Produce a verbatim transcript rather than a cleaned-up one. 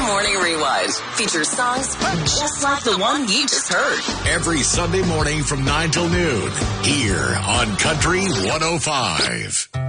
Morning Rewind features songs just like the one you just heard. Every Sunday morning from nine till noon here on Country one oh five.